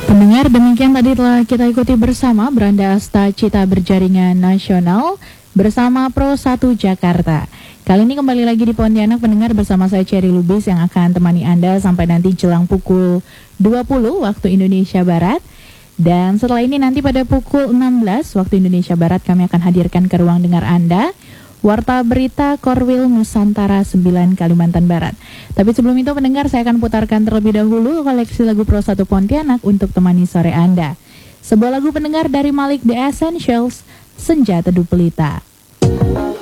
Pendengar, demikian tadi telah kita ikuti bersama Beranda Asta Cita Berjaringan Nasional bersama Pro 1 Jakarta. Kali ini kembali lagi di Pontianak, pendengar, bersama saya Cherry Lubis yang akan temani Anda sampai nanti jelang pukul 20 waktu Indonesia Barat. Dan setelah ini nanti pada pukul 16 waktu Indonesia Barat kami akan hadirkan ke ruang dengar Anda Warta Berita Korwil Nusantara 9 Kalimantan Barat. Tapi sebelum itu pendengar, saya akan putarkan terlebih dahulu koleksi lagu Pro 1 Pontianak untuk temani sore Anda. Sebuah lagu pendengar dari Malik The Essentials, Senja Teduh Pelita.